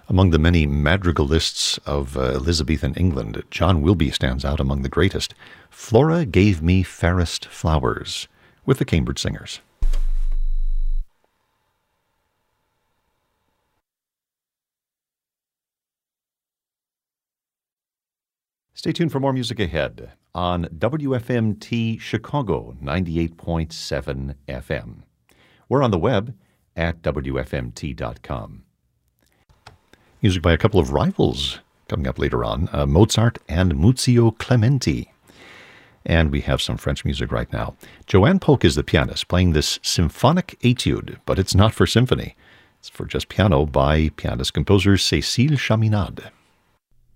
Among the many madrigalists of Elizabethan England, John Wilby stands out among the greatest. Flora Gave Me Fairest Flowers, with the Cambridge Singers. Stay tuned for more music ahead on WFMT Chicago 98.7 FM. We're on the web at WFMT.com. Music by a couple of rivals coming up later on, Mozart and Muzio Clementi. And we have some French music right now. Joanne Polk is the pianist playing this symphonic etude, but it's not for symphony. It's for just piano by pianist-composer Cécile Chaminade.